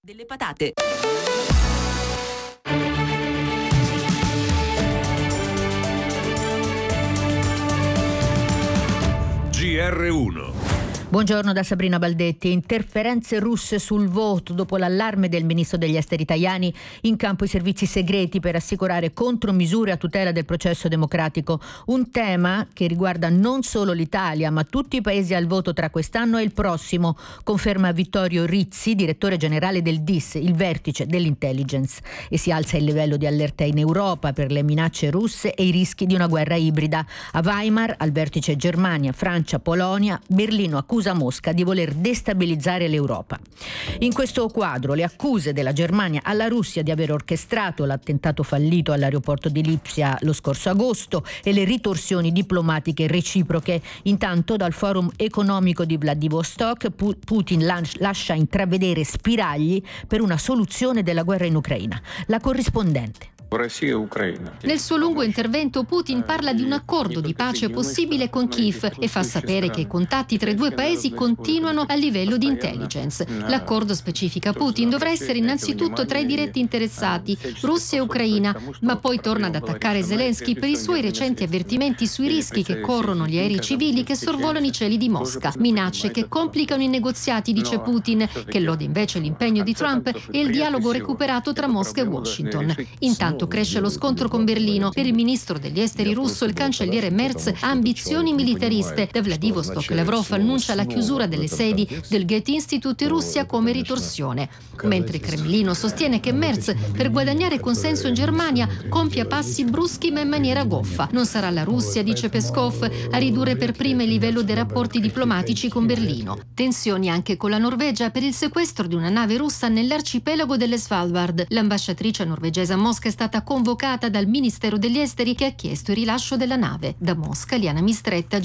delle patate. GR1. Buongiorno da Sabrina Baldetti. Interferenze russe sul voto dopo l'allarme del ministro degli esteri Tajani. In campo i servizi segreti per assicurare contromisure a tutela del processo democratico. Un tema che riguarda non solo l'Italia ma tutti i paesi al voto tra quest'anno e il prossimo, conferma Vittorio Rizzi, direttore generale del DIS, il vertice dell'intelligence. E si alza il livello di allerta in Europa per le minacce russe e i rischi di una guerra ibrida. A Weimar, al vertice Germania, Francia, Polonia, Berlino accusa Mosca di voler destabilizzare l'Europa. In questo quadro le accuse della Germania alla Russia di aver orchestrato l'attentato fallito all'aeroporto di Lipsia lo scorso agosto e le ritorsioni diplomatiche reciproche. Intanto dal forum economico di Vladivostok Putin lascia intravedere spiragli per una soluzione della guerra in Ucraina. La corrispondente. Nel suo lungo intervento Putin parla di un accordo di pace possibile con Kiev e fa sapere che i contatti tra i due paesi continuano a livello di intelligence. L'accordo, specifica Putin, dovrà essere innanzitutto tra i diretti interessati, Russia e Ucraina, ma poi torna ad attaccare Zelensky per i suoi recenti avvertimenti sui rischi che corrono gli aerei civili che sorvolano i cieli di Mosca. Minacce che complicano i negoziati, dice Putin, che loda invece l'impegno di Trump e il dialogo recuperato tra Mosca e Washington. Intanto cresce lo scontro con Berlino. Per il ministro degli esteri russo, il cancelliere Merz ha ambizioni militariste. Da Vladivostok Lavrov annuncia la chiusura delle sedi del Goethe Institute in Russia come ritorsione, mentre il Cremlino sostiene che Merz, per guadagnare consenso in Germania, compia passi bruschi ma in maniera goffa. Non sarà la Russia, dice Peskov, a ridurre per prima il livello dei rapporti diplomatici con Berlino. Tensioni anche con la Norvegia per il sequestro di una nave russa nell'arcipelago delle Svalbard. L'ambasciatrice norvegese a Mosca è stata convocata dal Ministero degli Esteri che ha chiesto il rilascio della nave. Da Mosca, Liana Mistretta.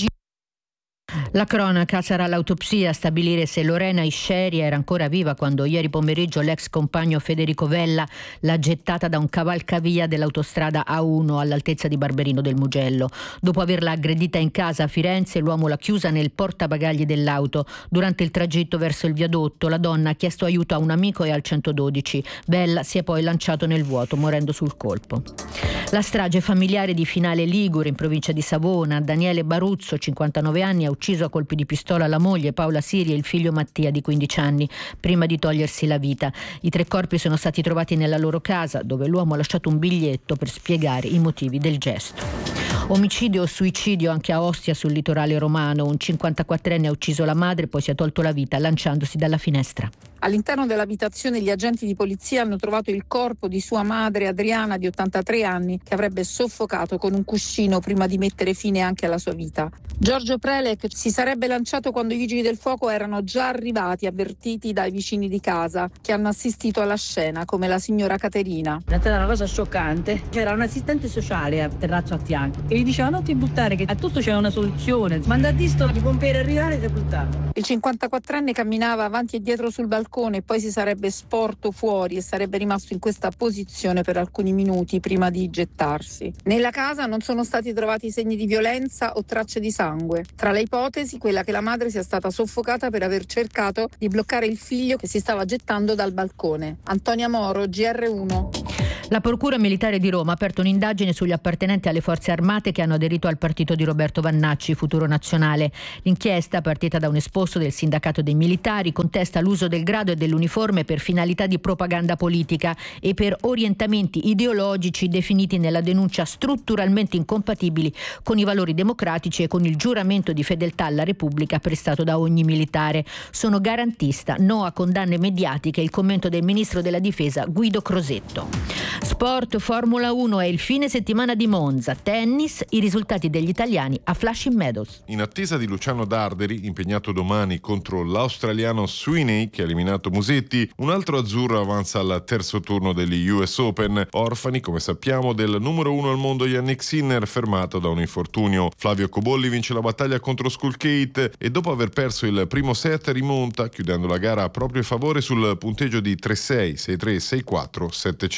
La cronaca sarà l'autopsia a stabilire se Lorena Isceri era ancora viva quando ieri pomeriggio l'ex compagno Federico Vella l'ha gettata da un cavalcavia dell'autostrada A1 all'altezza di Barberino del Mugello. Dopo averla aggredita in casa a Firenze, l'uomo l'ha chiusa nel portabagagli dell'auto. Durante il tragitto verso il viadotto, la donna ha chiesto aiuto a un amico e al 112. Vella si è poi lanciato nel vuoto, morendo sul colpo. La strage familiare di Finale Ligure, in provincia di Savona. Daniele Baruzzo, 59 anni, ha ucciso a colpi di pistola la moglie Paola Siri e il figlio Mattia di 15 anni prima di togliersi la vita. I 3 corpi sono stati trovati nella loro casa, dove l'uomo ha lasciato un biglietto per spiegare i motivi del gesto. Omicidio o suicidio anche a Ostia, sul litorale romano. Un 54enne ha ucciso la madre, poi si è tolto la vita lanciandosi dalla finestra. All'interno dell'abitazione gli agenti di polizia hanno trovato il corpo di sua madre Adriana, di 83 anni, che avrebbe soffocato con un cuscino prima di mettere fine anche alla sua vita. Giorgio Prelec si sarebbe lanciato quando i vigili del fuoco erano già arrivati, avvertiti dai vicini di casa, che hanno assistito alla scena, come la signora Caterina. È stata una cosa scioccante. C'era un assistente sociale a terrazzo a fianco e gli diceva: non ti buttare, che a tutto c'è una soluzione. Manda a disto di pompieri arrivare e si è buttato. Il 54enne camminava avanti e dietro sul balcone e poi si sarebbe sporto fuori e sarebbe rimasto in questa posizione per alcuni minuti prima di gettarsi. Nella casa non sono stati trovati segni di violenza o tracce di sangue. Tra le ipotesi, quella che la madre sia stata soffocata per aver cercato di bloccare il figlio che si stava gettando dal balcone. Antonia Moro, GR1. La Procura Militare di Roma ha aperto un'indagine sugli appartenenti alle forze armate che hanno aderito al partito di Roberto Vannacci, Futuro Nazionale. L'inchiesta, partita da un esposto del sindacato dei militari, contesta l'uso del grado e dell'uniforme per finalità di propaganda politica e per orientamenti ideologici definiti nella denuncia strutturalmente incompatibili con i valori democratici e con il giuramento di fedeltà alla Repubblica prestato da ogni militare. Sono garantista, no a condanne mediatiche, il commento del ministro della Difesa Guido Crosetto. Sport, Formula 1 e il fine settimana di Monza. Tennis, i risultati degli italiani a Flushing Meadows. In attesa di Luciano Darderi, impegnato domani contro l'australiano Sweeney, che ha eliminato Musetti, un altro azzurro avanza al terzo turno degli US Open, orfani, come sappiamo, del numero 1 al mondo Yannick Sinner, fermato da un infortunio. Flavio Cobolli vince la battaglia contro Skulkate e dopo aver perso il primo set rimonta, chiudendo la gara a proprio favore sul punteggio di 3-6, 6-3, 6-4, 7-5.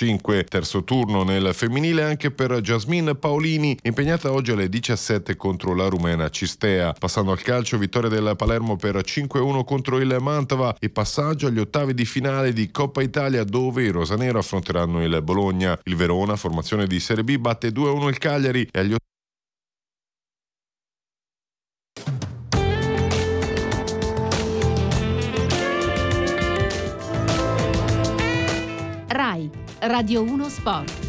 Terzo turno nel femminile anche per Jasmine Paolini, impegnata oggi alle 17 contro la rumena Cistea. Passando al calcio, vittoria del Palermo per 5-1 contro il Mantova e passaggio agli ottavi di finale di Coppa Italia, dove i rosanero affronteranno il Bologna. Il Verona, formazione di Serie B, batte 2-1 il Cagliari e agli RAI Radio 1 Sport.